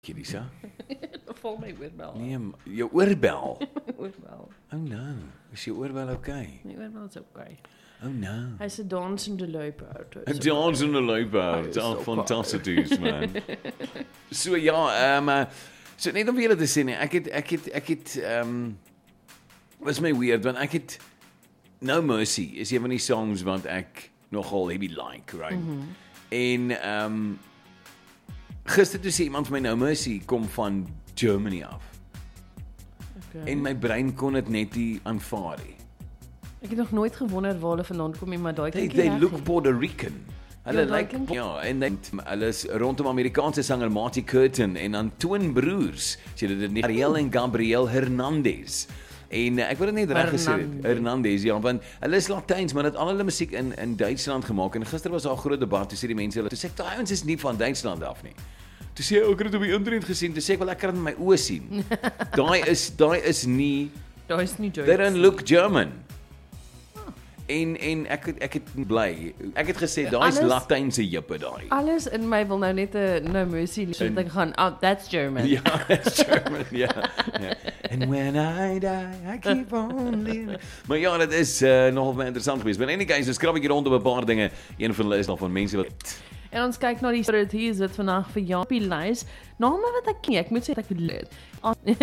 Lisa? Val my oorbel. Nee, jou oorbel. Oorbel. Oh no, is jou oorbel okay? My oorbel is okay. Oh no. Hy's 'n dansende luiperd. Een dansende luiperd. Hy is Oh, so fantasties, man. So ja, so net om vir julle te sê, nee, ek het was my weird, want ek het No Mercy is een van die songs wat ek nogal heavy like, right? En gister toe sê iemand vir my No Mercy kom van Germany af. Okay. En my brein kon dit net nie aanvaar nie. Ek het nog nooit gewonder waar hulle vandaan kom nie, maar daai klink They look Puerto Rican. Hulle daai lyk klink- hulle is rondom Amerikaanse sanger Marty Curtin en dan twinbroers. Sê dit nie Ariel en Gabriel Hernandez. En ek wil dit net reg gesê het. Hernandez, ja, want hulle is Latyns, maar dit al hulle musiek in Duitsland gemaak en gister was daar 'n groot debat, toe sê die mense hulle, toe sê ek daai ouens is nie van Duitsland af nie. Toe sê ek het dit op die internet gesien, toe sê ek wel ek kan dit met my oë sien. Daai is nie, Daai is nie Joyce. they don't look German. En ek het bly. Ek het gesê daai is Alles- Latynse jippe daai. Alles in my wil nou net 'n No Mercy sodat ek gaan, oh, that's German. Ja, it's German, ja. And when I die, I keep on living. Maar ja, dit is nogal baie interessant geweest. Maar in any case, dus krap ek hier rond op 'n paar dinge. Een van hulle is nog van mense wat En ons kyk na die spirit hier is dit vandag vir Japie lys. Name wat ek ken, ek moet sê ek het